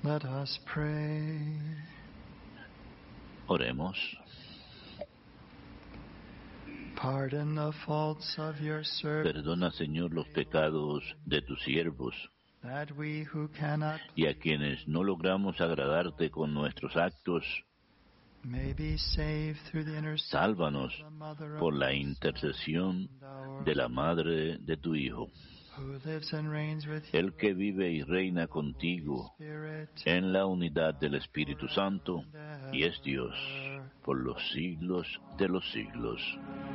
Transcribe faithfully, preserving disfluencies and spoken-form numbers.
Let us pray. Oremos. Pardon the faults of your servants, Perdona, Señor, los pecados de tus siervos, that we who cannot y a quienes no logramos agradarte con nuestros actos, may be saved through the intercession sálvanos of the Mother of por la God, intercesión de la Madre de tu Hijo, who lives and reigns with you el que vive y reina contigo Spirit, en la unidad del Espíritu Santo, y es Dios por los siglos de los siglos.